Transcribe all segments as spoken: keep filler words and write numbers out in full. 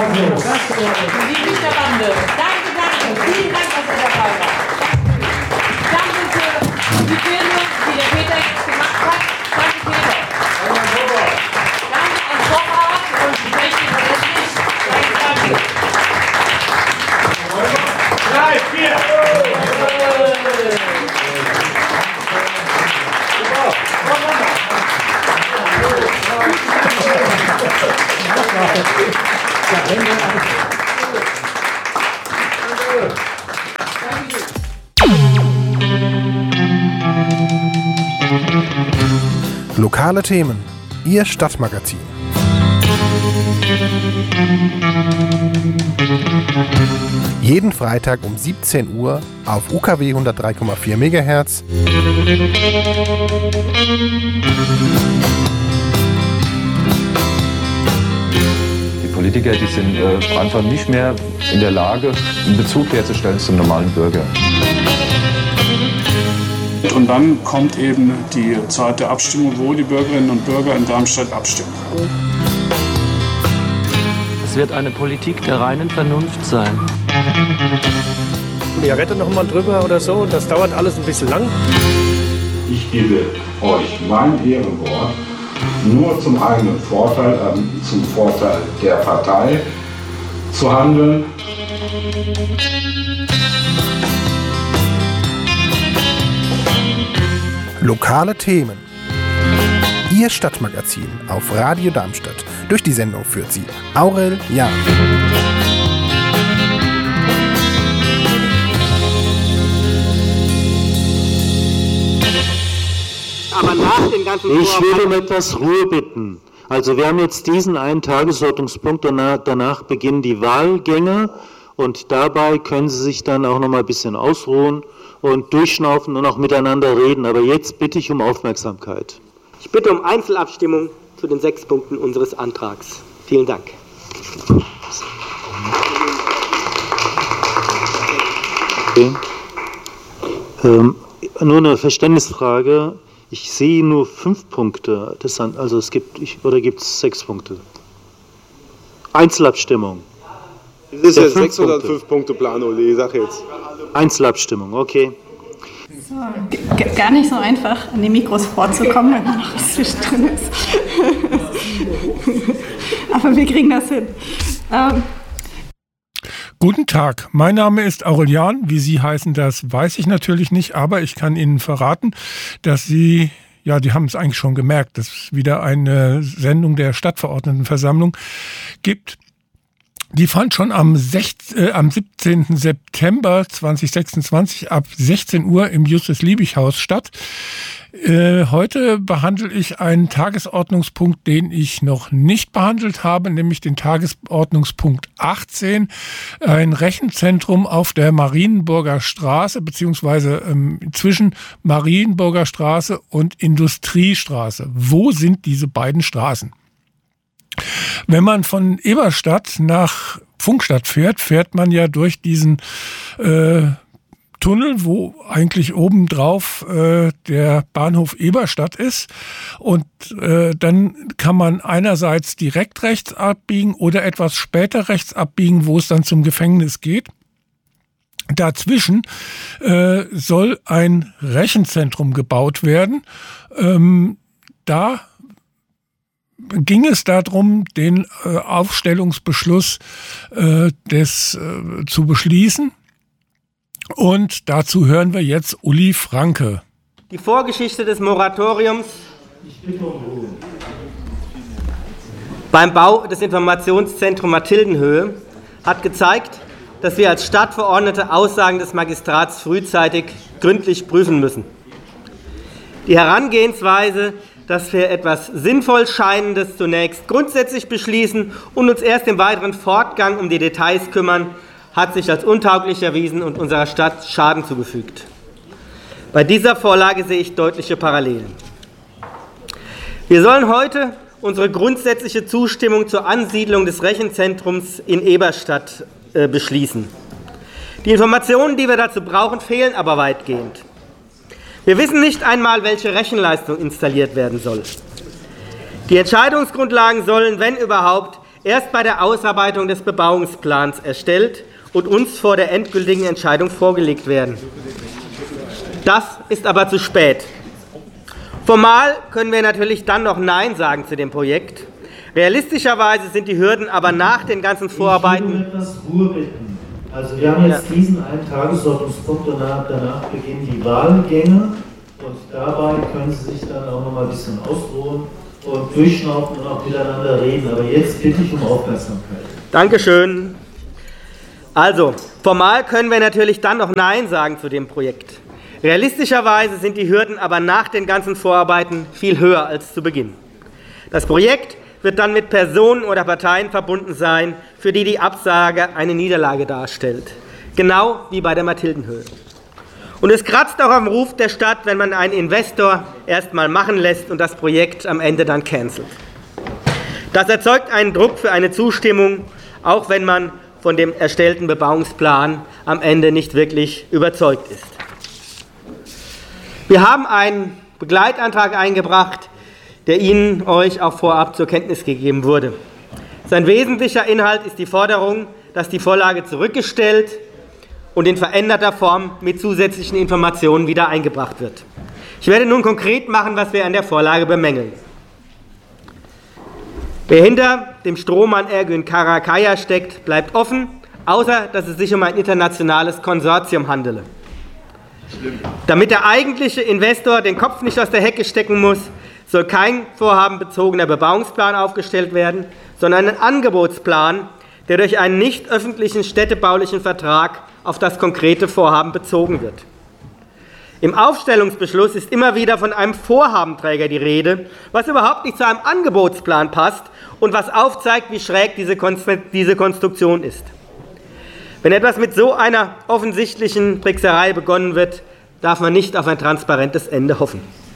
Die Lichterlande. Danke, danke. Vielen Dank, dass ihr dabei wart. Danke für die Filme, die der Peter jetzt gemacht hat. Danke, Peter. Danke an Vorrat und die Technik und das Licht. Danke, danke. Drei, vier. Lokale Themen, Ihr Stadtmagazin. Jeden Freitag um siebzehn Uhr auf U K W hundertdrei Komma vier Megahertz. Die Politiker, die sind äh, einfach nicht mehr in der Lage, einen Bezug herzustellen zum normalen Bürger. Und dann kommt eben die Zeit der Abstimmung, wo die Bürgerinnen und Bürger in Darmstadt abstimmen. Es wird eine Politik der reinen Vernunft sein. Wir retten noch mal drüber oder so, das dauert alles ein bisschen lang. Ich gebe euch mein Ehrenwort, nur zum eigenen Vorteil, äh, zum Vorteil der Partei zu handeln. Lokale Themen. Ihr Stadtmagazin auf Radio Darmstadt. Durch die Sendung führt sie Aurel Jahn. Aber nach den ganzen ich will um etwas Ruhe bitten. Also wir haben jetzt diesen einen Tagesordnungspunkt, danach, danach beginnen die Wahlgänge und dabei können Sie sich dann auch noch mal ein bisschen ausruhen und durchschnaufen und auch miteinander reden. Aber jetzt bitte ich um Aufmerksamkeit. Ich bitte um Einzelabstimmung zu den sechs Punkten unseres Antrags. Vielen Dank. Okay. Ähm, nur eine Verständnisfrage. Ich sehe nur fünf Punkte. Das sind, also es gibt, ich, oder gibt es sechs Punkte? Einzelabstimmung. Das ist ja sechs oder fünf Punkte Plan, Uli, ich sag jetzt. Einzelabstimmung, okay. So, g- gar nicht so einfach, an die Mikros vorzukommen, wenn noch was zwischendrin ist. Aber wir kriegen das hin. Ähm. Guten Tag, mein Name ist Aurelian. Wie Sie heißen, das weiß ich natürlich nicht, aber ich kann Ihnen verraten, dass Sie, ja, die haben es eigentlich schon gemerkt, dass es wieder eine Sendung der Stadtverordnetenversammlung gibt. Die fand schon am, sechzehnten, äh, am siebzehnten September zweitausendsechsundzwanzig ab sechzehn Uhr im Justus-Liebig-Haus statt. Äh, heute behandle ich einen Tagesordnungspunkt, den ich noch nicht behandelt habe, nämlich den Tagesordnungspunkt achtzehn, ein Rechenzentrum auf der Marienburger Straße, beziehungsweise ähm, zwischen Marienburger Straße und Industriestraße. Wo sind diese beiden Straßen? Wenn man von Eberstadt nach Pfungstadt fährt, fährt man ja durch diesen äh, Tunnel, wo eigentlich obendrauf äh, der Bahnhof Eberstadt ist. Und äh, dann kann man einerseits direkt rechts abbiegen oder etwas später rechts abbiegen, wo es dann zum Gefängnis geht. Dazwischen äh, soll ein Rechenzentrum gebaut werden. Ähm, da ging es darum, den äh, Aufstellungsbeschluss äh, des, äh, zu beschließen. Und dazu hören wir jetzt Uli Franke. Die Vorgeschichte des Moratoriums beim Bau des Informationszentrums Mathildenhöhe hat gezeigt, dass wir als Stadtverordnete Aussagen des Magistrats frühzeitig gründlich prüfen müssen. Die Herangehensweise, dass wir etwas sinnvoll Scheinendes zunächst grundsätzlich beschließen und uns erst im weiteren Fortgang um die Details kümmern, hat sich als untauglich erwiesen und unserer Stadt Schaden zugefügt. Bei dieser Vorlage sehe ich deutliche Parallelen. Wir sollen heute unsere grundsätzliche Zustimmung zur Ansiedlung des Rechenzentrums in Eberstadt äh, beschließen. Die Informationen, die wir dazu brauchen, fehlen aber weitgehend. Wir wissen nicht einmal, welche Rechenleistung installiert werden soll. Die Entscheidungsgrundlagen sollen, wenn überhaupt, erst bei der Ausarbeitung des Bebauungsplans erstellt und uns vor der endgültigen Entscheidung vorgelegt werden. Das ist aber zu spät. Formal können wir natürlich dann noch Nein sagen zu dem Projekt. Realistischerweise sind die Hürden aber nach den ganzen Vorarbeiten... Ich würde um etwas Ruhe bitten. Also wir haben jetzt ja. diesen einen Tagesordnungspunkt und danach, danach beginnen die Wahlgänge und dabei können Sie sich dann auch noch mal ein bisschen ausruhen und durchschnaufen und auch miteinander reden. Aber jetzt bitte ich um Aufmerksamkeit. Dankeschön. Also, formal können wir natürlich dann noch Nein sagen zu dem Projekt. Realistischerweise sind die Hürden aber nach den ganzen Vorarbeiten viel höher als zu Beginn. Das Projekt wird dann mit Personen oder Parteien verbunden sein, für die die Absage eine Niederlage darstellt. Genau wie bei der Mathildenhöhe. Und es kratzt auch am Ruf der Stadt, wenn man einen Investor erst mal machen lässt und das Projekt am Ende dann cancelt. Das erzeugt einen Druck für eine Zustimmung, auch wenn man von dem erstellten Bebauungsplan am Ende nicht wirklich überzeugt ist. Wir haben einen Begleitantrag eingebracht, der Ihnen, euch auch vorab zur Kenntnis gegeben wurde. Sein wesentlicher Inhalt ist die Forderung, dass die Vorlage zurückgestellt und in veränderter Form mit zusätzlichen Informationen wieder eingebracht wird. Ich werde nun konkret machen, was wir an der Vorlage bemängeln. Wer hinter dem Strohmann Ergün Karakaya steckt, bleibt offen, außer dass es sich um ein internationales Konsortium handele. Damit der eigentliche Investor den Kopf nicht aus der Hecke stecken muss, soll kein vorhabenbezogener Bebauungsplan aufgestellt werden, sondern ein Angebotsplan, der durch einen nicht öffentlichen städtebaulichen Vertrag auf das konkrete Vorhaben bezogen wird. Im Aufstellungsbeschluss ist immer wieder von einem Vorhabenträger die Rede, was überhaupt nicht zu einem Angebotsplan passt und was aufzeigt, wie schräg diese Konstruktion ist. Wenn etwas mit so einer offensichtlichen Trickserei begonnen wird, darf man nicht auf ein transparentes Ende hoffen.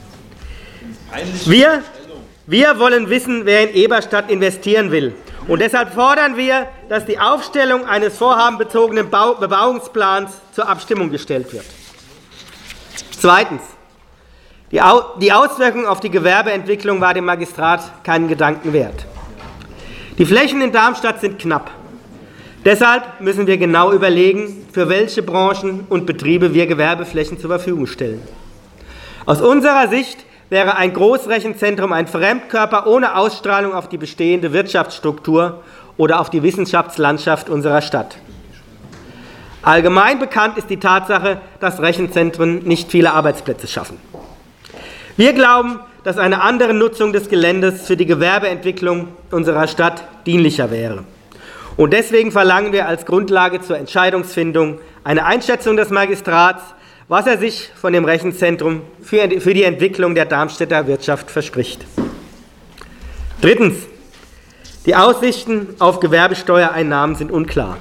Wir, wir wollen wissen, wer in Eberstadt investieren will. Und deshalb fordern wir, dass die Aufstellung eines vorhabenbezogenen Bau- Bebauungsplans zur Abstimmung gestellt wird. Zweitens. Die, Au- die Auswirkung auf die Gewerbeentwicklung war dem Magistrat keinen Gedanken wert. Die Flächen in Darmstadt sind knapp. Deshalb müssen wir genau überlegen, für welche Branchen und Betriebe wir Gewerbeflächen zur Verfügung stellen. Aus unserer Sicht wäre ein Großrechenzentrum ein Fremdkörper ohne Ausstrahlung auf die bestehende Wirtschaftsstruktur oder auf die Wissenschaftslandschaft unserer Stadt. Allgemein bekannt ist die Tatsache, dass Rechenzentren nicht viele Arbeitsplätze schaffen. Wir glauben, dass eine andere Nutzung des Geländes für die Gewerbeentwicklung unserer Stadt dienlicher wäre. Und deswegen verlangen wir als Grundlage zur Entscheidungsfindung eine Einschätzung des Magistrats, was er sich von dem Rechenzentrum für die Entwicklung der Darmstädter Wirtschaft verspricht. Drittens. Die Aussichten auf Gewerbesteuereinnahmen sind unklar.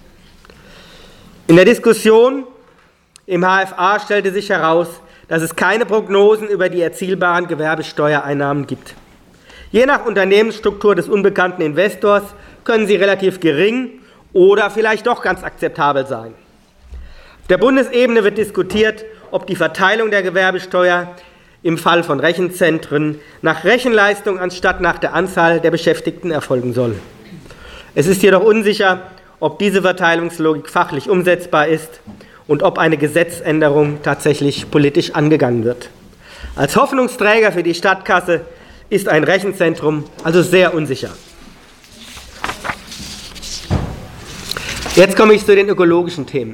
In der Diskussion im H F A stellte sich heraus, dass es keine Prognosen über die erzielbaren Gewerbesteuereinnahmen gibt. Je nach Unternehmensstruktur des unbekannten Investors können sie relativ gering oder vielleicht doch ganz akzeptabel sein. Auf der Bundesebene wird diskutiert, ob die Verteilung der Gewerbesteuer im Fall von Rechenzentren nach Rechenleistung anstatt nach der Anzahl der Beschäftigten erfolgen soll. Es ist jedoch unsicher, ob diese Verteilungslogik fachlich umsetzbar ist und ob eine Gesetzänderung tatsächlich politisch angegangen wird. Als Hoffnungsträger für die Stadtkasse ist ein Rechenzentrum also sehr unsicher. Jetzt komme ich zu den ökologischen Themen.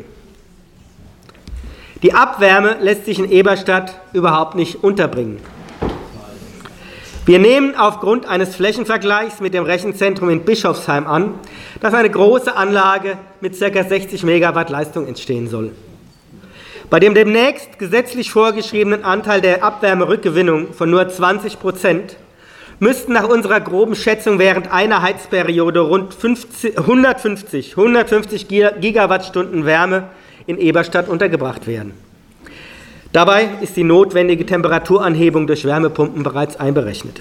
Die Abwärme lässt sich in Eberstadt überhaupt nicht unterbringen. Wir nehmen aufgrund eines Flächenvergleichs mit dem Rechenzentrum in Bischofsheim an, dass eine große Anlage mit ca. sechzig Megawatt Leistung entstehen soll. Bei dem demnächst gesetzlich vorgeschriebenen Anteil der Abwärmerückgewinnung von nur zwanzig Prozent müssten nach unserer groben Schätzung während einer Heizperiode rund hundertfünfzig Gigawattstunden Wärme in Eberstadt untergebracht werden. Dabei ist die notwendige Temperaturanhebung durch Wärmepumpen bereits einberechnet.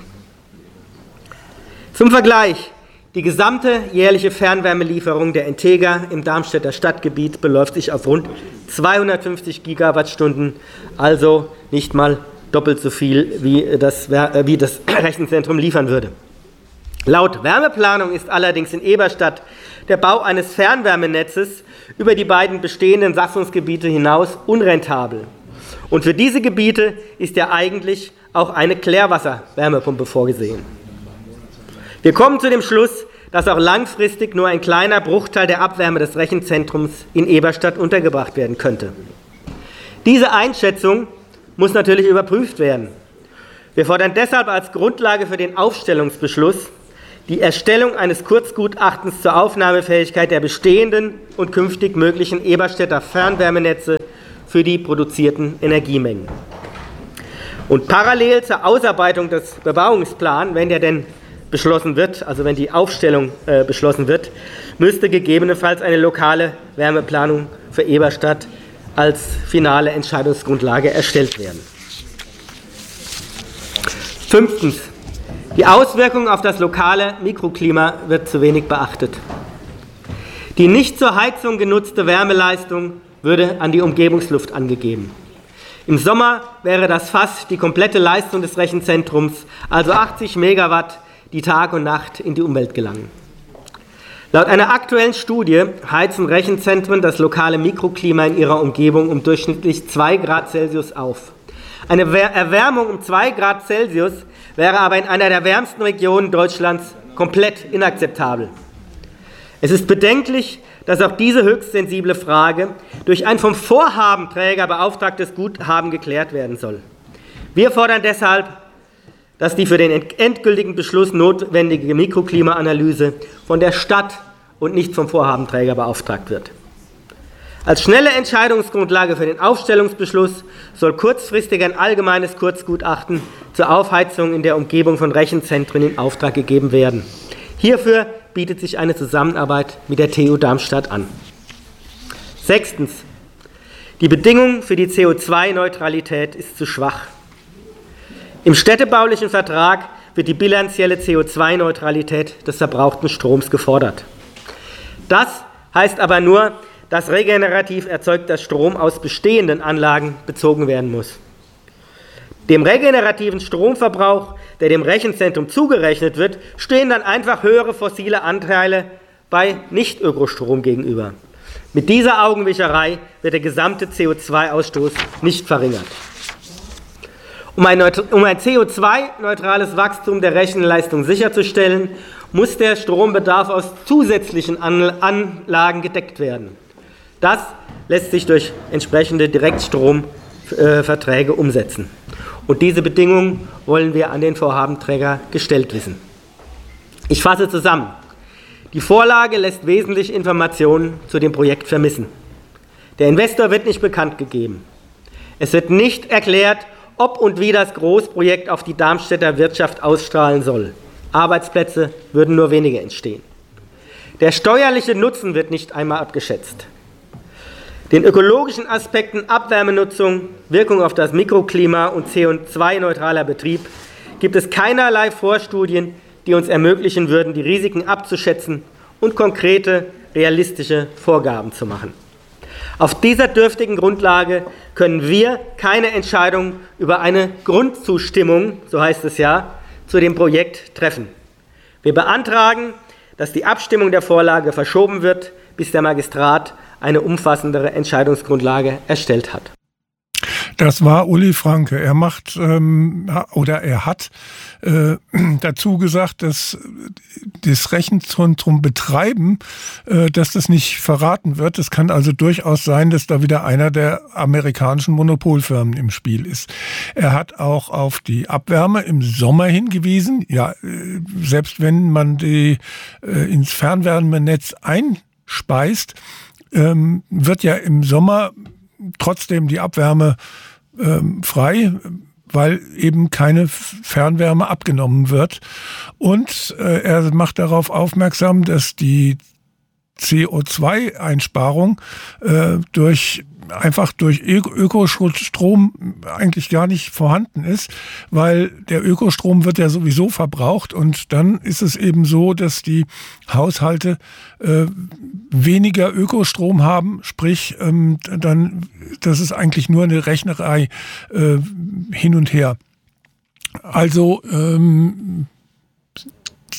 Zum Vergleich: Die gesamte jährliche Fernwärmelieferung der Integra im Darmstädter Stadtgebiet beläuft sich auf rund zweihundertfünfzig Gigawattstunden, also nicht mal doppelt so viel, wie das, wie das Rechenzentrum liefern würde. Laut Wärmeplanung ist allerdings in Eberstadt der Bau eines Fernwärmenetzes über die beiden bestehenden Satzungsgebiete hinaus unrentabel. Und für diese Gebiete ist ja eigentlich auch eine Klärwasserwärmepumpe vorgesehen. Wir kommen zu dem Schluss, dass auch langfristig nur ein kleiner Bruchteil der Abwärme des Rechenzentrums in Eberstadt untergebracht werden könnte. Diese Einschätzung muss natürlich überprüft werden. Wir fordern deshalb als Grundlage für den Aufstellungsbeschluss die Erstellung eines Kurzgutachtens zur Aufnahmefähigkeit der bestehenden und künftig möglichen Eberstädter Fernwärmenetze für die produzierten Energiemengen. Und parallel zur Ausarbeitung des Bebauungsplans, wenn der denn beschlossen wird, also wenn die Aufstellung äh, beschlossen wird, müsste gegebenenfalls eine lokale Wärmeplanung für Eberstadt als finale Entscheidungsgrundlage erstellt werden. Fünftens. Die Auswirkung auf das lokale Mikroklima wird zu wenig beachtet. Die nicht zur Heizung genutzte Wärmeleistung würde an die Umgebungsluft angegeben. Im Sommer wäre das fast die komplette Leistung des Rechenzentrums, also achtzig Megawatt, die Tag und Nacht in die Umwelt gelangen. Laut einer aktuellen Studie heizen Rechenzentren das lokale Mikroklima in ihrer Umgebung um durchschnittlich zwei Grad Celsius auf. Eine Erwärmung um zwei Grad Celsius wäre aber in einer der wärmsten Regionen Deutschlands komplett inakzeptabel. Es ist bedenklich, dass auch diese höchst sensible Frage durch ein vom Vorhabenträger beauftragtes Guthaben geklärt werden soll. Wir fordern deshalb, dass die für den endgültigen Beschluss notwendige Mikroklimaanalyse von der Stadt und nicht vom Vorhabenträger beauftragt wird. Als schnelle Entscheidungsgrundlage für den Aufstellungsbeschluss soll kurzfristig ein allgemeines Kurzgutachten zur Aufheizung in der Umgebung von Rechenzentren in Auftrag gegeben werden. Hierfür bietet sich eine Zusammenarbeit mit der T U Darmstadt an. Sechstens. Die Bedingung für die C O zwei Neutralität ist zu schwach. Im städtebaulichen Vertrag wird die bilanzielle C O zwei Neutralität des verbrauchten Stroms gefordert. Das heißt aber nur, dass regenerativ erzeugter Strom aus bestehenden Anlagen bezogen werden muss. Dem regenerativen Stromverbrauch, der dem Rechenzentrum zugerechnet wird, stehen dann einfach höhere fossile Anteile bei Nicht-Ökostrom gegenüber. Mit dieser Augenwischerei wird der gesamte C O zwei Ausstoß nicht verringert. Um ein, um ein C O zwei neutrales Wachstum der Rechenleistung sicherzustellen, muss der Strombedarf aus zusätzlichen Anlagen gedeckt werden. Das lässt sich durch entsprechende Direktstromverträge umsetzen. Und diese Bedingungen wollen wir an den Vorhabenträger gestellt wissen. Ich fasse zusammen. Die Vorlage lässt wesentlich Informationen zu dem Projekt vermissen. Der Investor wird nicht bekannt gegeben. Es wird nicht erklärt, ob und wie das Großprojekt auf die Darmstädter Wirtschaft ausstrahlen soll. Arbeitsplätze würden nur wenige entstehen. Der steuerliche Nutzen wird nicht einmal abgeschätzt. Den ökologischen Aspekten Abwärmenutzung, Wirkung auf das Mikroklima und C O zwei neutraler Betrieb gibt es keinerlei Vorstudien, die uns ermöglichen würden, die Risiken abzuschätzen und konkrete, realistische Vorgaben zu machen. Auf dieser dürftigen Grundlage können wir keine Entscheidung über eine Grundzustimmung, so heißt es ja, zu dem Projekt treffen. Wir beantragen, dass die Abstimmung der Vorlage verschoben wird, bis der Magistrat eine umfassendere Entscheidungsgrundlage erstellt hat. Das war Uli Franke. Er macht ähm, oder er hat äh, dazu gesagt, dass das Rechenzentrum betreiben, äh, dass das nicht verraten wird. Es kann also durchaus sein, dass da wieder einer der amerikanischen Monopolfirmen im Spiel ist. Er hat auch auf die Abwärme im Sommer hingewiesen. Ja, äh, selbst wenn man die äh, ins Fernwärmenetz einspeist, ähm, wird ja im Sommer trotzdem die Abwärme ähm, frei, weil eben keine Fernwärme abgenommen wird. Und äh, er macht darauf aufmerksam, dass die C O zwei Einsparung äh, durch einfach durch Ökostrom eigentlich gar nicht vorhanden ist, weil der Ökostrom wird ja sowieso verbraucht und dann ist es eben so, dass die Haushalte äh, weniger Ökostrom haben, sprich ähm, dann, das ist eigentlich nur eine Rechnerei äh, hin und her. Also ähm,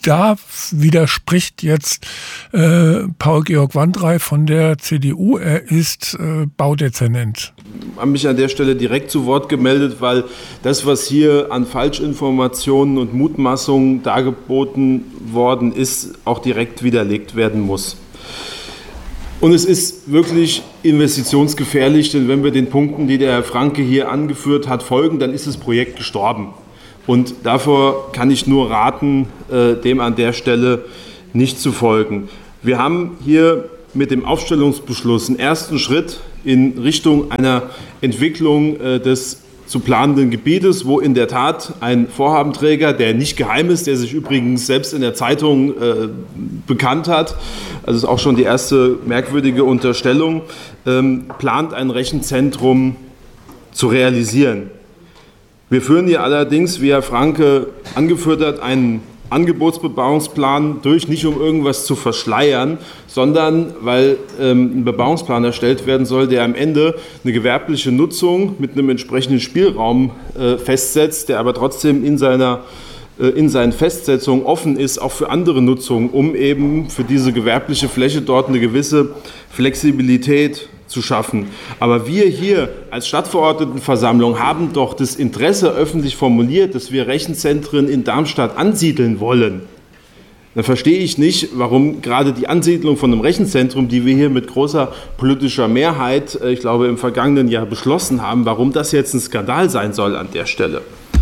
da widerspricht jetzt äh, Paul-Georg Wandrei von der C D U. Er ist äh, Baudezernent. Ich habe mich an der Stelle direkt zu Wort gemeldet, weil das, was hier an Falschinformationen und Mutmaßungen dargeboten worden ist, auch direkt widerlegt werden muss. Und es ist wirklich investitionsgefährlich, denn wenn wir den Punkten, die der Herr Franke hier angeführt hat, folgen, dann ist das Projekt gestorben. Und davor kann ich nur raten, dem an der Stelle nicht zu folgen. Wir haben hier mit dem Aufstellungsbeschluss einen ersten Schritt in Richtung einer Entwicklung des zu planenden Gebietes, wo in der Tat ein Vorhabenträger, der nicht geheim ist, der sich übrigens selbst in der Zeitung äh, bekannt hat, also ist auch schon die erste merkwürdige Unterstellung, ähm, plant ein Rechenzentrum zu realisieren. Wir führen hier allerdings, wie Herr Franke angeführt hat, einen Angebotsbebauungsplan durch, nicht um irgendwas zu verschleiern, sondern weil ähm, ein Bebauungsplan erstellt werden soll, der am Ende eine gewerbliche Nutzung mit einem entsprechenden Spielraum äh, festsetzt, der aber trotzdem in seiner äh, in seinen Festsetzungen offen ist, auch für andere Nutzungen, um eben für diese gewerbliche Fläche dort eine gewisse Flexibilität zu schaffen. Aber wir hier als Stadtverordnetenversammlung haben doch das Interesse öffentlich formuliert, dass wir Rechenzentren in Darmstadt ansiedeln wollen. Dann verstehe ich nicht, warum gerade die Ansiedlung von einem Rechenzentrum, die wir hier mit großer politischer Mehrheit, ich glaube im vergangenen Jahr beschlossen haben, warum das jetzt ein Skandal sein soll an der Stelle.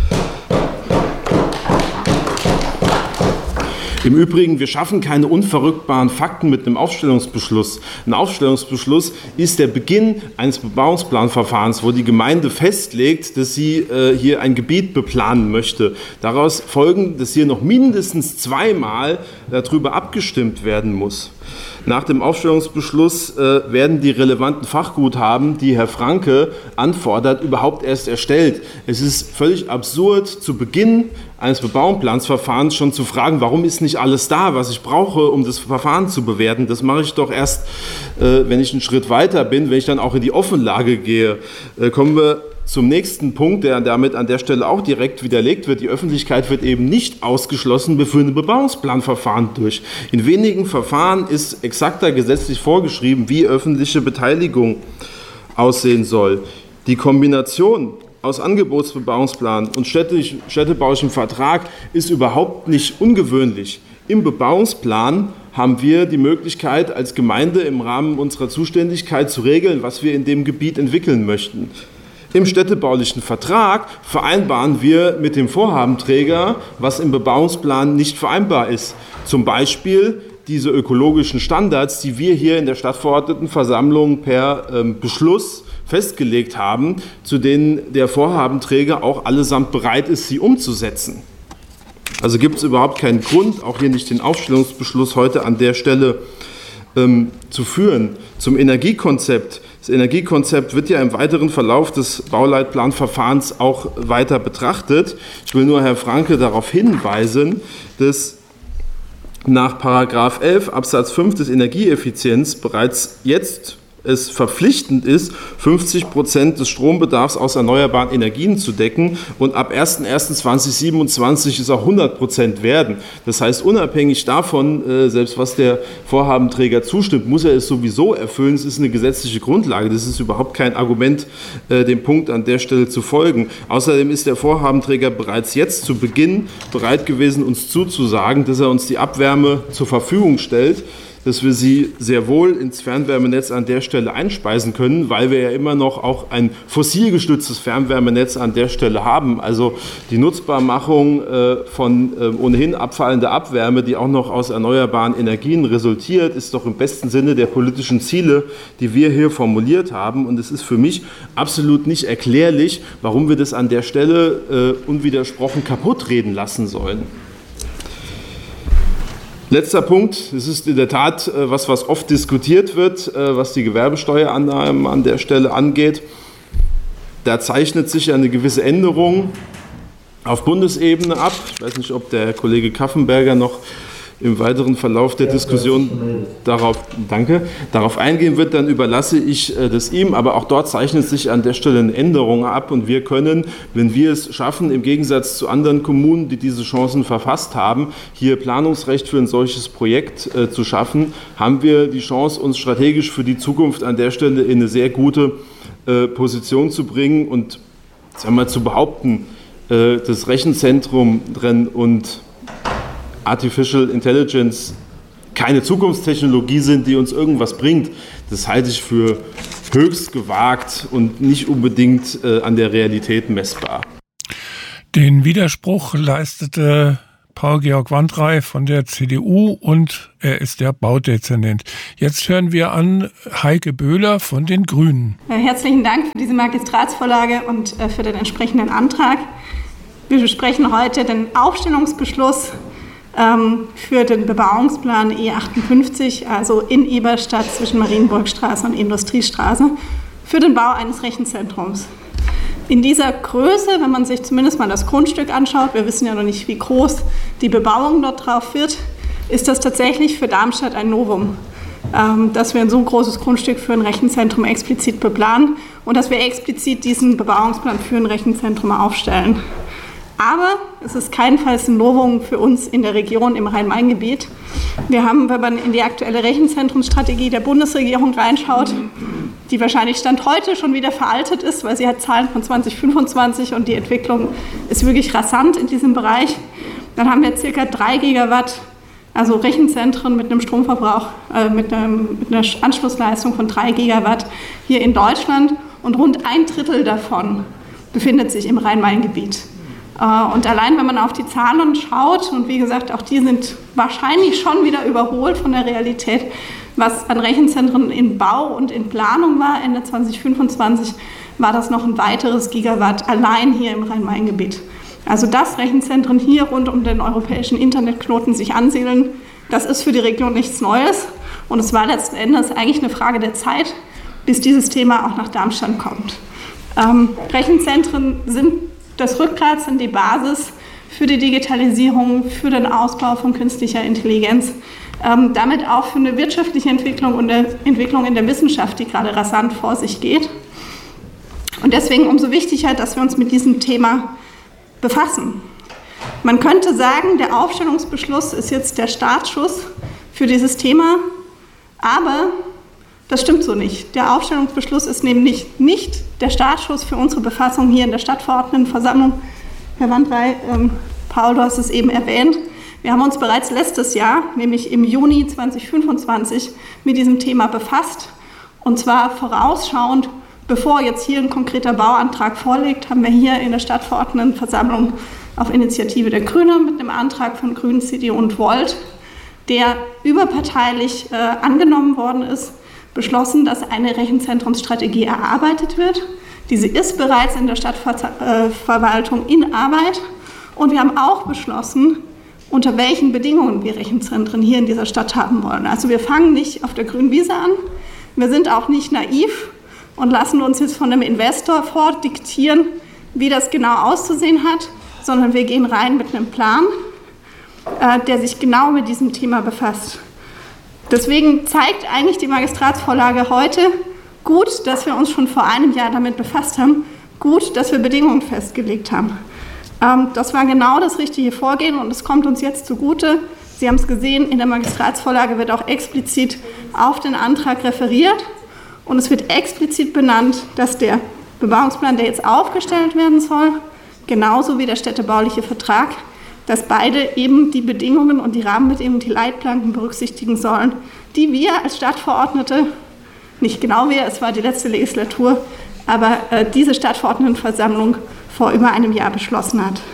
Im Übrigen, wir schaffen keine unverrückbaren Fakten mit einem Aufstellungsbeschluss. Ein Aufstellungsbeschluss ist der Beginn eines Bebauungsplanverfahrens, wo die Gemeinde festlegt, dass sie äh, hier ein Gebiet beplanen möchte. Daraus folgen, dass hier noch mindestens zweimal darüber abgestimmt werden muss. Nach dem Aufstellungsbeschluss äh, werden die relevanten Fachguthaben, die Herr Franke anfordert, überhaupt erst erstellt. Es ist völlig absurd, zu Beginn eines Bebauungsplansverfahrens schon zu fragen, warum ist nicht alles da, was ich brauche, um das Verfahren zu bewerten. Das mache ich doch erst, äh, wenn ich einen Schritt weiter bin, wenn ich dann auch in die Offenlage gehe. Äh, kommen wir zum nächsten Punkt, der damit an der Stelle auch direkt widerlegt wird. Die Öffentlichkeit wird eben nicht ausgeschlossen, wir führen ein Bebauungsplanverfahren durch. In wenigen Verfahren ist exakter gesetzlich vorgeschrieben, wie öffentliche Beteiligung aussehen soll. Die Kombination aus Angebotsbebauungsplan und städtisch, städtebaulichem Vertrag ist überhaupt nicht ungewöhnlich. Im Bebauungsplan haben wir die Möglichkeit, als Gemeinde im Rahmen unserer Zuständigkeit zu regeln, was wir in dem Gebiet entwickeln möchten. Im städtebaulichen Vertrag vereinbaren wir mit dem Vorhabenträger, was im Bebauungsplan nicht vereinbar ist. Zum Beispiel diese ökologischen Standards, die wir hier in der Stadtverordnetenversammlung per ähm, Beschluss festgelegt haben, zu denen der Vorhabenträger auch allesamt bereit ist, sie umzusetzen. Also gibt es überhaupt keinen Grund, auch hier nicht den Aufstellungsbeschluss heute an der Stelle ähm, zu führen. Zum Energiekonzept. Das Energiekonzept wird ja im weiteren Verlauf des Bauleitplanverfahrens auch weiter betrachtet. Ich will nur Herr Franke darauf hinweisen, dass nach Paragraph elf Absatz fünf des Energieeffizienz bereits jetzt es verpflichtend ist, fünfzig Prozent des Strombedarfs aus erneuerbaren Energien zu decken und ab erster erster zweitausendsiebenundzwanzig es auch hundert Prozent werden. Das heißt, unabhängig davon, selbst was der Vorhabenträger zustimmt, muss er es sowieso erfüllen. Es ist eine gesetzliche Grundlage. Das ist überhaupt kein Argument, dem Punkt an der Stelle zu folgen. Außerdem ist der Vorhabenträger bereits jetzt zu Beginn bereit gewesen, uns zuzusagen, dass er uns die Abwärme zur Verfügung stellt, dass wir sie sehr wohl ins Fernwärmenetz an der Stelle einspeisen können, weil wir ja immer noch auch ein fossilgestütztes Fernwärmenetz an der Stelle haben. Also die Nutzbarmachung äh, von äh, ohnehin abfallender Abwärme, die auch noch aus erneuerbaren Energien resultiert, ist doch im besten Sinne der politischen Ziele, die wir hier formuliert haben. Und es ist für mich absolut nicht erklärlich, warum wir das an der Stelle äh, unwidersprochen kaputtreden lassen sollen. Letzter Punkt, es ist in der Tat was, was oft diskutiert wird, was die Gewerbesteuerannahmen an der Stelle angeht. Da zeichnet sich eine gewisse Änderung auf Bundesebene ab. Ich weiß nicht, ob der Kollege Kaffenberger noch im weiteren Verlauf der Diskussion darauf, danke, darauf eingehen wird, dann überlasse ich das ihm. Aber auch dort zeichnet sich an der Stelle eine Änderung ab und wir können, wenn wir es schaffen, im Gegensatz zu anderen Kommunen, die diese Chancen verfasst haben, hier Planungsrecht für ein solches Projekt äh, zu schaffen, haben wir die Chance, uns strategisch für die Zukunft an der Stelle in eine sehr gute äh, Position zu bringen und sagen wir, zu behaupten, äh, das Rechenzentrum drin und Artificial Intelligence keine Zukunftstechnologie sind, die uns irgendwas bringt, das halte ich für höchst gewagt und nicht unbedingt äh, an der Realität messbar. Den Widerspruch leistete Paul-Georg Wandrei von der C D U und er ist der Baudezernent. Jetzt hören wir an Heike Böhler von den Grünen. Herzlichen Dank für diese Magistratsvorlage und für den entsprechenden Antrag. Wir besprechen heute den Aufstellungsbeschluss für den Bebauungsplan E achtundfünfzig, also in Eberstadt zwischen Marienburgstraße und Industriestraße, für den Bau eines Rechenzentrums. In dieser Größe, wenn man sich zumindest mal das Grundstück anschaut, wir wissen ja noch nicht, wie groß die Bebauung dort drauf wird, ist das tatsächlich für Darmstadt ein Novum, dass wir ein so großes Grundstück für ein Rechenzentrum explizit beplanen und dass wir explizit diesen Bebauungsplan für ein Rechenzentrum aufstellen. Aber es ist keinenfalls ein Novum für uns in der Region im Rhein-Main-Gebiet. Wir haben, wenn man in die aktuelle Rechenzentrumsstrategie der Bundesregierung reinschaut, die wahrscheinlich Stand heute schon wieder veraltet ist, weil sie hat Zahlen von zwanzig fünfundzwanzig und die Entwicklung ist wirklich rasant in diesem Bereich. Dann haben wir ca. drei Gigawatt, also Rechenzentren mit einem Stromverbrauch, äh, mit, einem, mit einer Anschlussleistung von drei Gigawatt hier in Deutschland und rund ein Drittel davon befindet sich im Rhein-Main-Gebiet. Und allein, wenn man auf die Zahlen schaut, und wie gesagt, auch die sind wahrscheinlich schon wieder überholt von der Realität, was an Rechenzentren in Bau und in Planung war, Ende zwanzig fünfundzwanzig, war das noch ein weiteres Gigawatt allein hier im Rhein-Main-Gebiet. Also dass Rechenzentren hier rund um den europäischen Internetknoten sich ansiedeln, das ist für die Region nichts Neues. Und es war letzten Endes eigentlich eine Frage der Zeit, bis dieses Thema auch nach Darmstadt kommt. Ähm, Rechenzentren sind das Rückgrat, sind die Basis für die Digitalisierung, für den Ausbau von künstlicher Intelligenz, ähm, damit auch für eine wirtschaftliche Entwicklung und eine Entwicklung in der Wissenschaft, die gerade rasant vor sich geht. Und deswegen umso wichtiger, dass wir uns mit diesem Thema befassen. Man könnte sagen, der Aufstellungsbeschluss ist jetzt der Startschuss für dieses Thema, aber das stimmt so nicht. Der Aufstellungsbeschluss ist nämlich nicht der Startschuss für unsere Befassung hier in der Stadtverordnetenversammlung. Herr Wandrei, ähm, Paul, du hast es eben erwähnt. Wir haben uns bereits letztes Jahr, nämlich im Juni zwanzig fünfundzwanzig, mit diesem Thema befasst. Und zwar vorausschauend, bevor jetzt hier ein konkreter Bauantrag vorliegt, haben wir hier in der Stadtverordnetenversammlung auf Initiative der Grünen mit einem Antrag von Grünen, C D U und Volt, der überparteilich äh, angenommen worden ist, beschlossen, dass eine Rechenzentrumsstrategie erarbeitet wird. Diese ist bereits in der Stadtverwaltung in Arbeit. Und wir haben auch beschlossen, unter welchen Bedingungen wir Rechenzentren hier in dieser Stadt haben wollen. Also wir fangen nicht auf der grünen Wiese an. Wir sind auch nicht naiv und lassen uns jetzt von einem Investor vordiktieren, wie das genau auszusehen hat, sondern wir gehen rein mit einem Plan, äh, der sich genau mit diesem Thema befasst. Deswegen zeigt eigentlich die Magistratsvorlage heute gut, dass wir uns schon vor einem Jahr damit befasst haben, gut, dass wir Bedingungen festgelegt haben. Ähm, das war genau das richtige Vorgehen und es kommt uns jetzt zugute. Sie haben es gesehen, in der Magistratsvorlage wird auch explizit auf den Antrag referiert und es wird explizit benannt, dass der Bebauungsplan, der jetzt aufgestellt werden soll, genauso wie der städtebauliche Vertrag, dass beide eben die Bedingungen und die Rahmenbedingungen, die Leitplanken berücksichtigen sollen, die wir als Stadtverordnete, nicht genau wir, es war die letzte Legislatur, aber äh, diese Stadtverordnetenversammlung vor über einem Jahr beschlossen hat.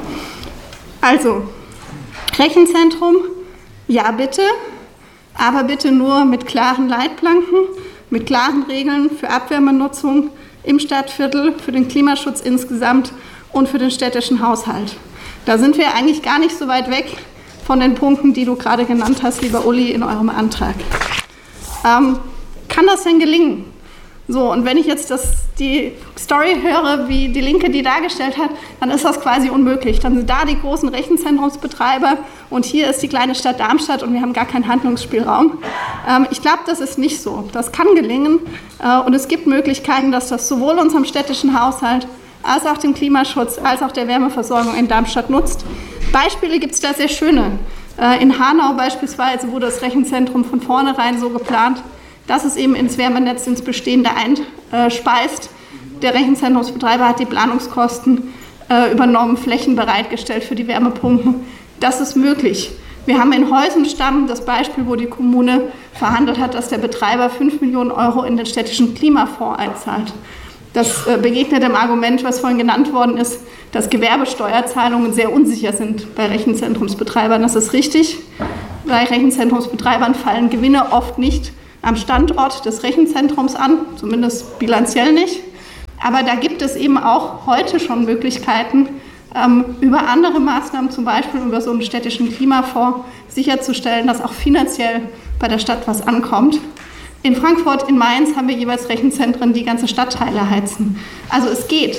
Also, Rechenzentrum, ja bitte, aber bitte nur mit klaren Leitplanken, mit klaren Regeln für Abwärmenutzung im Stadtviertel, für den Klimaschutz insgesamt und für den städtischen Haushalt. Da sind wir eigentlich gar nicht so weit weg von den Punkten, die du gerade genannt hast, lieber Uli, in eurem Antrag. Ähm, kann das denn gelingen? So, und wenn ich jetzt das die Story höre, wie die Linke die dargestellt hat, dann ist das quasi unmöglich. Dann sind da die großen Rechenzentrumsbetreiber und hier ist die kleine Stadt Darmstadt und wir haben gar keinen Handlungsspielraum. Ähm, ich glaube, das ist nicht so. Das kann gelingen äh, und es gibt Möglichkeiten, dass das sowohl unserem städtischen Haushalt als auch dem Klimaschutz, als auch der Wärmeversorgung in Darmstadt nutzt. Beispiele gibt es da sehr schöne. Äh, in Hanau beispielsweise wurde das Rechenzentrum von vornherein so geplant, dass es eben ins Wärmenetz, ins Bestehende einspeist. Der Rechenzentrumsbetreiber hat die Planungskosten äh, übernommen, Flächen bereitgestellt für die Wärmepumpen. Das ist möglich. Wir haben in Heusenstamm das Beispiel, wo die Kommune verhandelt hat, dass der Betreiber fünf Millionen Euro in den städtischen Klimafonds einzahlt. Das äh, begegnet dem Argument, was vorhin genannt worden ist, dass Gewerbesteuerzahlungen sehr unsicher sind bei Rechenzentrumsbetreibern. Das ist richtig. Bei Rechenzentrumsbetreibern fallen Gewinne oft nicht am Standort des Rechenzentrums an, zumindest bilanziell nicht. Aber da gibt es eben auch heute schon Möglichkeiten, ähm, über andere Maßnahmen, zum Beispiel über so einen städtischen Klimafonds, sicherzustellen, dass auch finanziell bei der Stadt was ankommt. In Frankfurt, in Mainz haben wir jeweils Rechenzentren, die ganze Stadtteile heizen. Also es geht.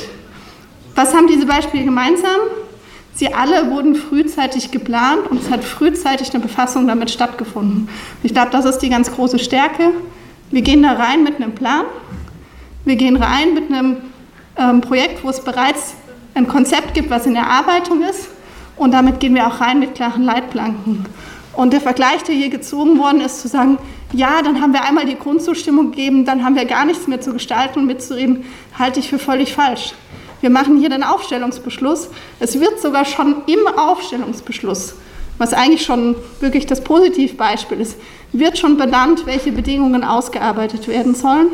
Was haben diese Beispiele gemeinsam? Sie alle wurden frühzeitig geplant und es hat frühzeitig eine Befassung damit stattgefunden. Ich glaube, das ist die ganz große Stärke. Wir gehen da rein mit einem Plan. Wir gehen rein mit einem ähm, Projekt, wo es bereits ein Konzept gibt, was in Erarbeitung ist. Und damit gehen wir auch rein mit klaren Leitplanken. Und der Vergleich, der hier gezogen worden ist, zu sagen, ja, dann haben wir einmal die Grundzustimmung gegeben, dann haben wir gar nichts mehr zu gestalten und mitzureden, halte ich für völlig falsch. Wir machen hier den Aufstellungsbeschluss. Es wird sogar schon im Aufstellungsbeschluss, was eigentlich schon wirklich das Positivbeispiel ist, wird schon benannt, welche Bedingungen ausgearbeitet werden sollen.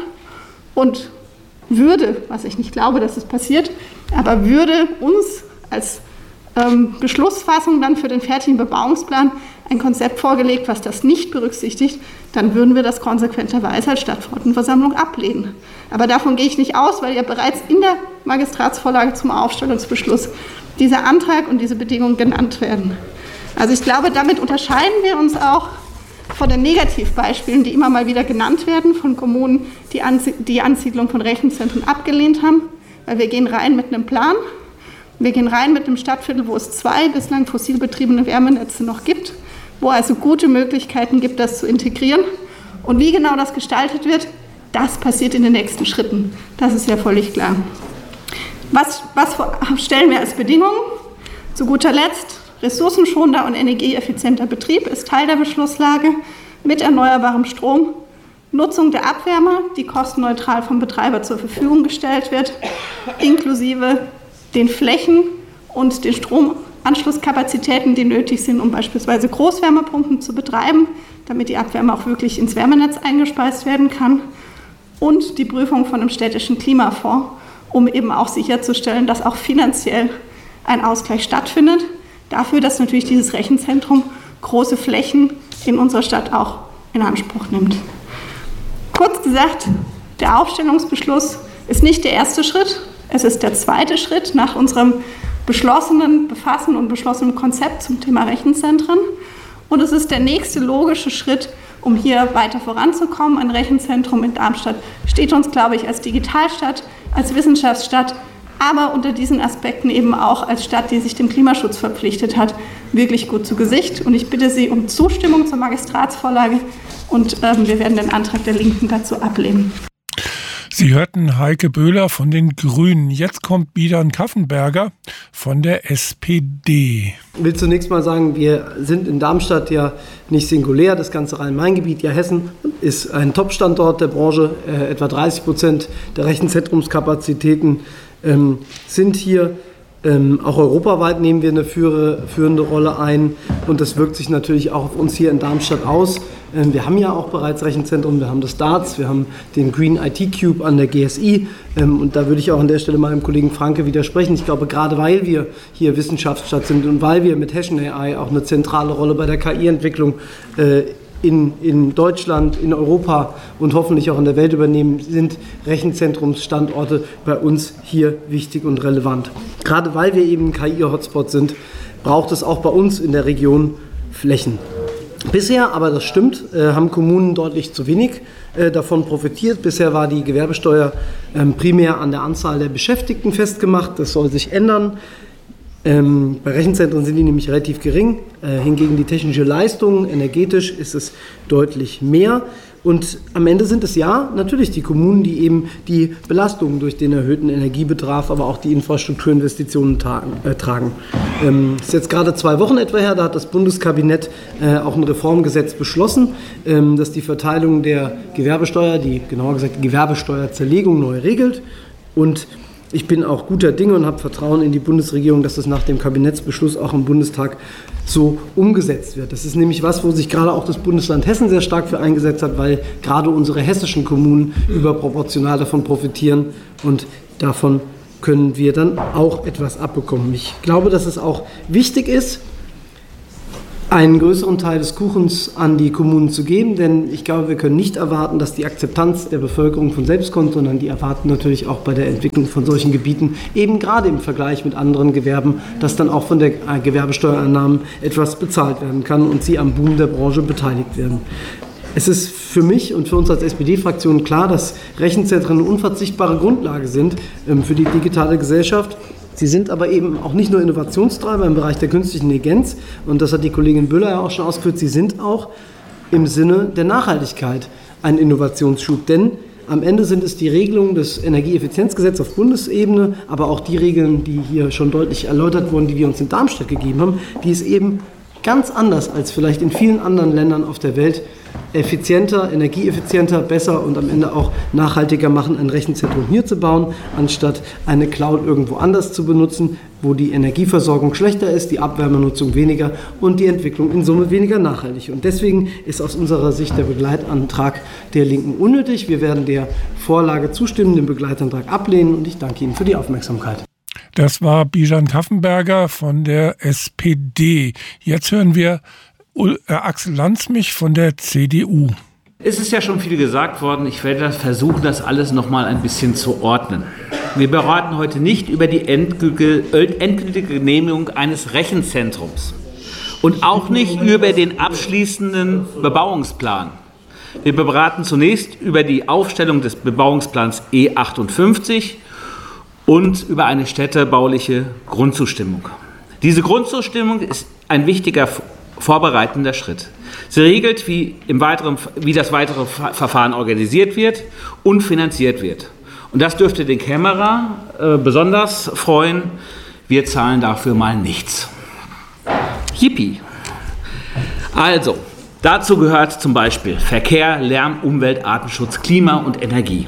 Und würde, was ich nicht glaube, dass es passiert, aber würde uns als ähm, Beschlussfassung dann für den fertigen Bebauungsplan ein Konzept vorgelegt, was das nicht berücksichtigt, dann würden wir das konsequenterweise als Stadtverordnetenversammlung ablehnen. Aber davon gehe ich nicht aus, weil ja bereits in der Magistratsvorlage zum Aufstellungsbeschluss dieser Antrag und diese Bedingungen genannt werden. Also ich glaube, damit unterscheiden wir uns auch von den Negativbeispielen, die immer mal wieder genannt werden, von Kommunen, die die Ansiedlung von Rechenzentren abgelehnt haben, weil wir gehen rein mit einem Plan. Wir gehen rein mit einem Stadtviertel, wo es zwei bislang fossil betriebene Wärmenetze noch gibt, wo also gute Möglichkeiten gibt, das zu integrieren. Und wie genau das gestaltet wird, das passiert in den nächsten Schritten. Das ist ja völlig klar. Was, was stellen wir als Bedingungen? Zu guter Letzt, ressourcenschonender und energieeffizienter Betrieb ist Teil der Beschlusslage mit erneuerbarem Strom. Nutzung der Abwärme, die kostenneutral vom Betreiber zur Verfügung gestellt wird, inklusive den Flächen und den Stromanschlusskapazitäten, die nötig sind, um beispielsweise Großwärmepumpen zu betreiben, damit die Abwärme auch wirklich ins Wärmenetz eingespeist werden kann. Und die Prüfung von einem städtischen Klimafonds, um eben auch sicherzustellen, dass auch finanziell ein Ausgleich stattfindet. Dafür, dass natürlich dieses Rechenzentrum große Flächen in unserer Stadt auch in Anspruch nimmt. Kurz gesagt, der Aufstellungsbeschluss ist nicht der erste Schritt, es ist der zweite Schritt nach unserem beschlossenen Befassen und beschlossenen Konzept zum Thema Rechenzentren. Und es ist der nächste logische Schritt, um hier weiter voranzukommen. Ein Rechenzentrum in Darmstadt steht uns, glaube ich, als Digitalstadt, als Wissenschaftsstadt, aber unter diesen Aspekten eben auch als Stadt, die sich dem Klimaschutz verpflichtet hat, wirklich gut zu Gesicht. Und ich bitte Sie um Zustimmung zur Magistratsvorlage und ähm, wir werden den Antrag der Linken dazu ablehnen. Sie hörten Heike Böhler von den Grünen. Jetzt kommt Bidan Kaffenberger von der S P D. Ich will zunächst mal sagen, wir sind in Darmstadt ja nicht singulär. Das ganze Rhein-Main-Gebiet, ja Hessen, ist ein Top-Standort der Branche. Äh, etwa dreißig Prozent der Rechenzentrumskapazitäten ähm, sind hier. Ähm, auch europaweit nehmen wir eine führe, führende Rolle ein und das wirkt sich natürlich auch auf uns hier in Darmstadt aus. Ähm, wir haben ja auch bereits Rechenzentren, wir haben das DARTS, wir haben den Green I T Cube an der G S I ähm, und da würde ich auch an der Stelle mal dem Kollegen Franke widersprechen. Ich glaube, gerade weil wir hier Wissenschaftsstadt sind und weil wir mit Hessian A I auch eine zentrale Rolle bei der K I-Entwicklung äh, In, in Deutschland, in Europa und hoffentlich auch in der Welt übernehmen, sind Rechenzentrumsstandorte bei uns hier wichtig und relevant. Gerade weil wir eben ein K I-Hotspot sind, braucht es auch bei uns in der Region Flächen. Bisher, aber das stimmt, äh, haben Kommunen deutlich zu wenig äh, davon profitiert. Bisher war die Gewerbesteuer ähm, primär an der Anzahl der Beschäftigten festgemacht. Das soll sich ändern. Ähm, bei Rechenzentren sind die nämlich relativ gering. Äh, hingegen die technische Leistung, energetisch ist es deutlich mehr. Und am Ende sind es ja natürlich die Kommunen, die eben die Belastungen durch den erhöhten Energiebedarf, aber auch die Infrastrukturinvestitionen tagen, äh, tragen. Ähm, ist jetzt gerade zwei Wochen etwa her, da hat das Bundeskabinett äh, auch ein Reformgesetz beschlossen, ähm, das die Verteilung der Gewerbesteuer, die genauer gesagt die Gewerbesteuerzerlegung neu regelt. Und ich bin auch guter Dinge und habe Vertrauen in die Bundesregierung, dass das nach dem Kabinettsbeschluss auch im Bundestag so umgesetzt wird. Das ist nämlich was, wo sich gerade auch das Bundesland Hessen sehr stark für eingesetzt hat, weil gerade unsere hessischen Kommunen überproportional davon profitieren und davon können wir dann auch etwas abbekommen. Ich glaube, dass es auch wichtig ist, einen größeren Teil des Kuchens an die Kommunen zu geben, denn ich glaube, wir können nicht erwarten, dass die Akzeptanz der Bevölkerung von selbst kommt, sondern die erwarten natürlich auch bei der Entwicklung von solchen Gebieten, eben gerade im Vergleich mit anderen Gewerben, dass dann auch von der Gewerbesteuereinnahmen etwas bezahlt werden kann und sie am Boom der Branche beteiligt werden. Es ist für mich und für uns als S P D-Fraktion klar, dass Rechenzentren eine unverzichtbare Grundlage sind für die digitale Gesellschaft. Sie sind aber eben auch nicht nur Innovationstreiber im Bereich der künstlichen Intelligenz, und das hat die Kollegin Büller ja auch schon ausgeführt, sie sind auch im Sinne der Nachhaltigkeit ein Innovationsschub. Denn am Ende sind es die Regelungen des Energieeffizienzgesetzes auf Bundesebene, aber auch die Regeln, die hier schon deutlich erläutert wurden, die wir uns in Darmstadt gegeben haben, die es eben ganz anders als vielleicht in vielen anderen Ländern auf der Welt effizienter, energieeffizienter, besser und am Ende auch nachhaltiger machen, ein Rechenzentrum hier zu bauen, anstatt eine Cloud irgendwo anders zu benutzen, wo die Energieversorgung schlechter ist, die Abwärmenutzung weniger und die Entwicklung in Summe weniger nachhaltig. Und deswegen ist aus unserer Sicht der Begleitantrag der Linken unnötig. Wir werden der Vorlage zustimmen, den Begleitantrag ablehnen, und ich danke Ihnen für die Aufmerksamkeit. Das war Bijan Kaffenberger von der S P D. Jetzt hören wir Axel Landsmich von der C D U. Es ist ja schon viel gesagt worden. Ich werde versuchen, das alles noch mal ein bisschen zu ordnen. Wir beraten heute nicht über die endgültige, endgültige Genehmigung eines Rechenzentrums und auch nicht über den abschließenden Bebauungsplan. Wir beraten zunächst über die Aufstellung des Bebauungsplans E achtundfünfzig und über eine städtebauliche Grundzustimmung. Diese Grundzustimmung ist ein wichtiger vorbereitender Schritt. Sie regelt, wie, im weiteren, wie das weitere Verfahren organisiert wird und finanziert wird. Und das dürfte den Kämmerer äh, besonders freuen. Wir zahlen dafür mal nichts. Yippie! Also, dazu gehört zum Beispiel Verkehr, Lärm, Umwelt, Artenschutz, Klima und Energie.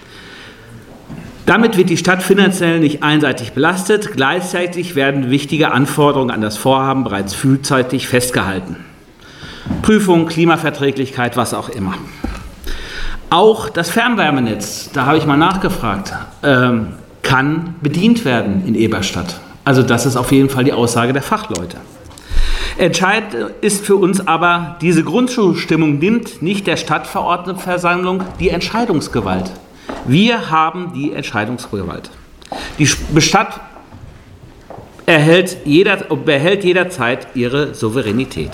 Damit wird die Stadt finanziell nicht einseitig belastet. Gleichzeitig werden wichtige Anforderungen an das Vorhaben bereits frühzeitig festgehalten. Prüfung, Klimaverträglichkeit, was auch immer. Auch das Fernwärmenetz, da habe ich mal nachgefragt, ähm, kann bedient werden in Eberstadt. Also das ist auf jeden Fall die Aussage der Fachleute. Entscheidend ist für uns aber, diese Grundzustimmung nimmt nicht der Stadtverordnetenversammlung die Entscheidungsgewalt. Wir haben die Entscheidungsgewalt. Die Stadt erhält jeder, behält jederzeit ihre Souveränität.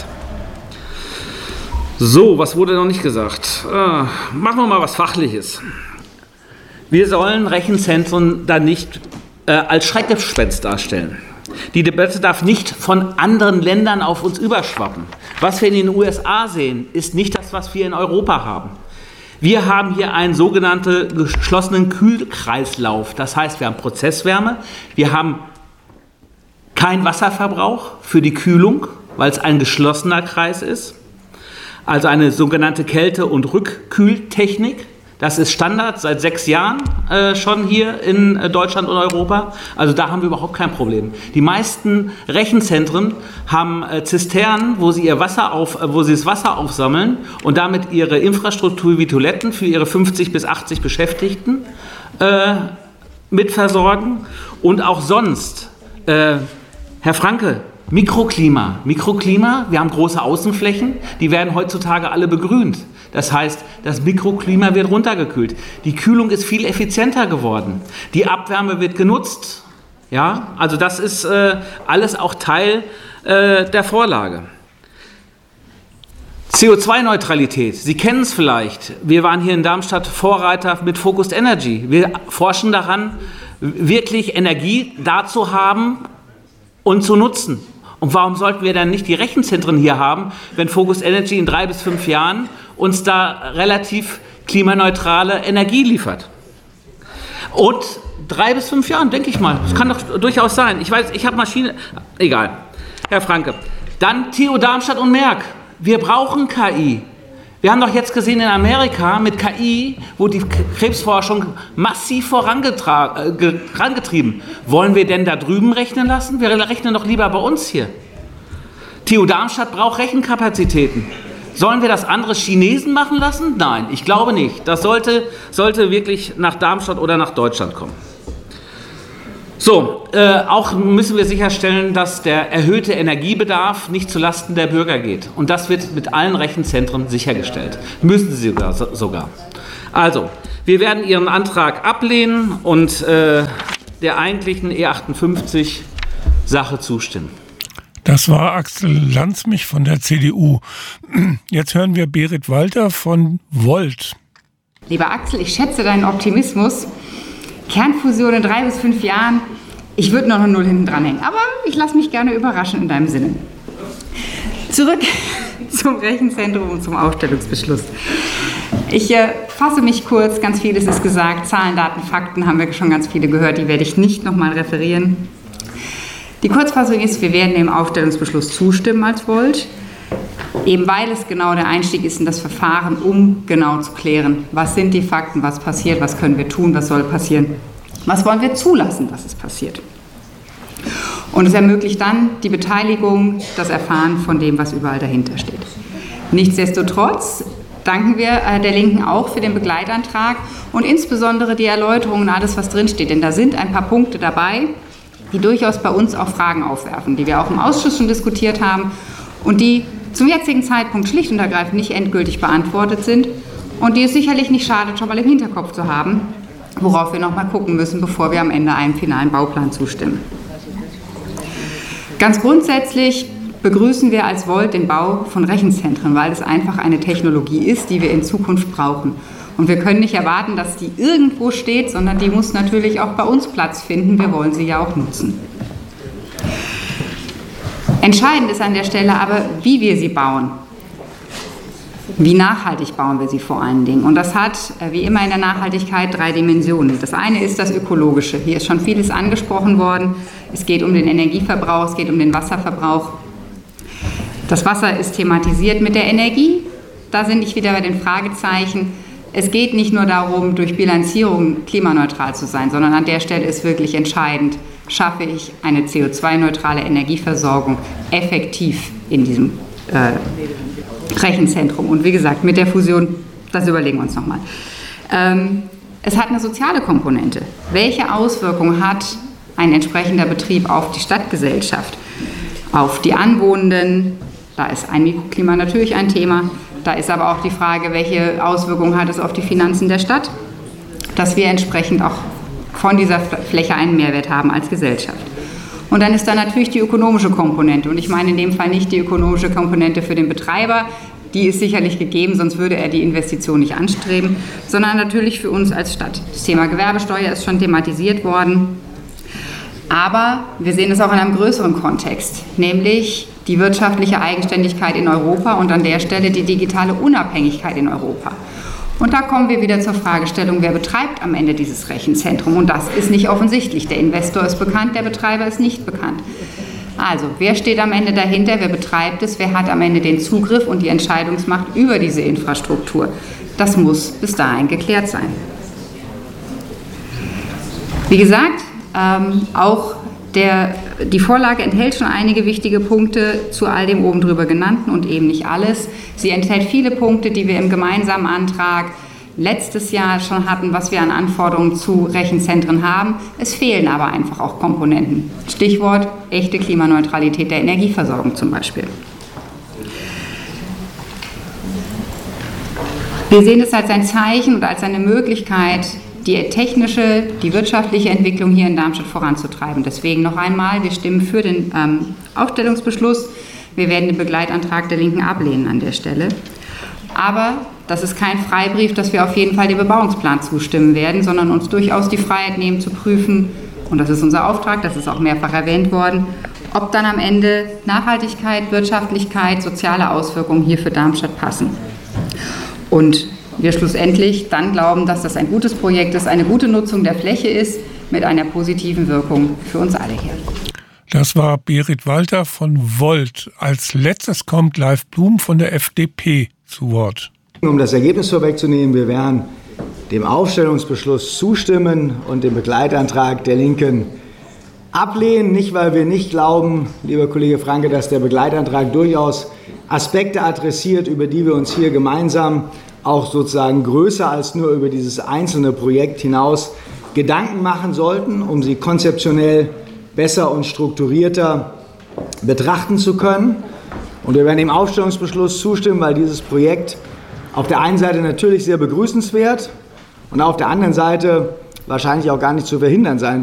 So, was wurde noch nicht gesagt? Äh, machen wir mal was Fachliches. Wir sollen Rechenzentren dann nicht äh, als Schreckgespenst darstellen. Die Debatte darf nicht von anderen Ländern auf uns überschwappen. Was wir in den U S A sehen, ist nicht das, was wir in Europa haben. Wir haben hier einen sogenannten geschlossenen Kühlkreislauf. Das heißt, wir haben Prozesswärme, wir haben keinen Wasserverbrauch für die Kühlung, weil es ein geschlossener Kreis ist. Also eine sogenannte Kälte- und Rückkühltechnik. Das ist Standard seit sechs Jahren äh, schon hier in äh, Deutschland und Europa. Also da haben wir überhaupt kein Problem. Die meisten Rechenzentren haben äh, Zisternen, wo sie, ihr Wasser auf, äh, wo sie das Wasser aufsammeln und damit ihre Infrastruktur wie Toiletten für ihre fünfzig bis achtzig Beschäftigten äh, mitversorgen. Und auch sonst, äh, Herr Franke, Mikroklima. Mikroklima, wir haben große Außenflächen, die werden heutzutage alle begrünt. Das heißt, das Mikroklima wird runtergekühlt. Die Kühlung ist viel effizienter geworden. Die Abwärme wird genutzt. Ja, also das ist äh, alles auch Teil äh, der Vorlage. C O zwei Neutralität, Sie kennen es vielleicht. Wir waren hier in Darmstadt Vorreiter mit Focused Energy. Wir forschen daran, wirklich Energie da zu haben und zu nutzen. Und warum sollten wir dann nicht die Rechenzentren hier haben, wenn Focused Energy in drei bis fünf Jahren uns da relativ klimaneutrale Energie liefert? Und drei bis fünf Jahren, denke ich mal. Das kann doch durchaus sein. Ich weiß, ich habe Maschine... Egal. Herr Franke. Dann T U Darmstadt und Merck. Wir brauchen K I. Wir haben doch jetzt gesehen in Amerika mit K I, wo die Krebsforschung massiv vorangetrieben. Wollen wir denn da drüben rechnen lassen? Wir rechnen doch lieber bei uns hier. T U Darmstadt braucht Rechenkapazitäten. Sollen wir das andere Chinesen machen lassen? Nein, ich glaube nicht. Das sollte, sollte wirklich nach Darmstadt oder nach Deutschland kommen. So, äh, auch müssen wir sicherstellen, dass der erhöhte Energiebedarf nicht zulasten der Bürger geht. Und das wird mit allen Rechenzentren sichergestellt. Müssen sie sogar. sogar. Also, wir werden Ihren Antrag ablehnen und äh, der eigentlichen E achtundfünfzig Sache zustimmen. Das war Axel Lanzmich von der C D U. Jetzt hören wir Berit Walter von Volt. Lieber Axel, ich schätze deinen Optimismus. Kernfusion in drei bis fünf Jahren, ich würde noch eine Null hinten dranhängen. Aber ich lasse mich gerne überraschen in deinem Sinne. Zurück zum Rechenzentrum und zum Aufstellungsbeschluss. Ich äh, fasse mich kurz, ganz vieles ist gesagt. Zahlen, Daten, Fakten haben wir schon ganz viele gehört, die werde ich nicht nochmal referieren. Die Kurzfassung ist, wir werden dem Aufstellungsbeschluss zustimmen als Volt. Eben weil es genau der Einstieg ist in das Verfahren, um genau zu klären, was sind die Fakten, was passiert, was können wir tun, was soll passieren, was wollen wir zulassen, dass es passiert. Und es ermöglicht dann die Beteiligung, das Erfahren von dem, was überall dahinter steht. Nichtsdestotrotz danken wir der Linken auch für den Begleitantrag und insbesondere die Erläuterungen, alles was drinsteht, denn da sind ein paar Punkte dabei, die durchaus bei uns auch Fragen aufwerfen, die wir auch im Ausschuss schon diskutiert haben und die zum jetzigen Zeitpunkt schlicht und ergreifend nicht endgültig beantwortet sind und die es sicherlich nicht schadet, schon mal im Hinterkopf zu haben, worauf wir noch mal gucken müssen, bevor wir am Ende einem finalen Bauplan zustimmen. Ganz grundsätzlich begrüßen wir als Volt den Bau von Rechenzentren, weil es einfach eine Technologie ist, die wir in Zukunft brauchen. Und wir können nicht erwarten, dass die irgendwo steht, sondern die muss natürlich auch bei uns Platz finden. Wir wollen sie ja auch nutzen. Entscheidend ist an der Stelle aber, wie wir sie bauen. Wie nachhaltig bauen wir sie vor allen Dingen? Und das hat, wie immer in der Nachhaltigkeit, drei Dimensionen. Das eine ist das Ökologische. Hier ist schon vieles angesprochen worden. Es geht um den Energieverbrauch, es geht um den Wasserverbrauch. Das Wasser ist thematisiert mit der Energie. Da sind ich wieder bei den Fragezeichen. Es geht nicht nur darum, durch Bilanzierung klimaneutral zu sein, sondern an der Stelle ist wirklich entscheidend, schaffe ich eine C O zwei neutrale Energieversorgung effektiv in diesem äh, Rechenzentrum. Und wie gesagt, mit der Fusion, das überlegen wir uns nochmal. Ähm, es hat eine soziale Komponente. Welche Auswirkungen hat ein entsprechender Betrieb auf die Stadtgesellschaft, auf die Anwohnenden? Da ist ein Mikroklima natürlich ein Thema. Da ist aber auch die Frage, welche Auswirkungen hat es auf die Finanzen der Stadt, dass wir entsprechend auch von dieser Fläche einen Mehrwert haben als Gesellschaft. Und dann ist da natürlich die ökonomische Komponente. Und ich meine in dem Fall nicht die ökonomische Komponente für den Betreiber, die ist sicherlich gegeben, sonst würde er die Investition nicht anstreben, sondern natürlich für uns als Stadt. Das Thema Gewerbesteuer ist schon thematisiert worden. Aber wir sehen es auch in einem größeren Kontext, nämlich die wirtschaftliche Eigenständigkeit in Europa und an der Stelle die digitale Unabhängigkeit in Europa. Und da kommen wir wieder zur Fragestellung, wer betreibt am Ende dieses Rechenzentrum? Und das ist nicht offensichtlich. Der Investor ist bekannt, der Betreiber ist nicht bekannt. Also, wer steht am Ende dahinter? Wer betreibt es? Wer hat am Ende den Zugriff und die Entscheidungsmacht über diese Infrastruktur? Das muss bis dahin geklärt sein. Wie gesagt, ähm, auch der, die Vorlage enthält schon einige wichtige Punkte zu all dem oben drüber genannten und eben nicht alles. Sie enthält viele Punkte, die wir im gemeinsamen Antrag letztes Jahr schon hatten, was wir an Anforderungen zu Rechenzentren haben. Es fehlen aber einfach auch Komponenten. Stichwort echte Klimaneutralität der Energieversorgung zum Beispiel. Wir sehen es als ein Zeichen und als eine Möglichkeit, die technische, die wirtschaftliche Entwicklung hier in Darmstadt voranzutreiben. Deswegen noch einmal, wir stimmen für den ähm, Aufstellungsbeschluss. Wir werden den Begleitantrag der Linken ablehnen an der Stelle. Aber das ist kein Freibrief, dass wir auf jeden Fall dem Bebauungsplan zustimmen werden, sondern uns durchaus die Freiheit nehmen zu prüfen, und das ist unser Auftrag, das ist auch mehrfach erwähnt worden, ob dann am Ende Nachhaltigkeit, Wirtschaftlichkeit, soziale Auswirkungen hier für Darmstadt passen. Und wir schlussendlich dann glauben, dass das ein gutes Projekt ist, eine gute Nutzung der Fläche ist, mit einer positiven Wirkung für uns alle hier. Das war Berit Walter von Volt. Als letztes kommt Leif Blum von der F D P zu Wort. Um das Ergebnis vorwegzunehmen, wir werden dem Aufstellungsbeschluss zustimmen und den Begleitantrag der Linken ablehnen. Nicht, weil wir nicht glauben, lieber Kollege Franke, dass der Begleitantrag durchaus Aspekte adressiert, über die wir uns hier gemeinsam auch sozusagen größer als nur über dieses einzelne Projekt hinaus Gedanken machen sollten, um sie konzeptionell besser und strukturierter betrachten zu können. Und wir werden dem Aufstellungsbeschluss zustimmen, weil dieses Projekt auf der einen Seite natürlich sehr begrüßenswert und auf der anderen Seite wahrscheinlich auch gar nicht zu verhindern sein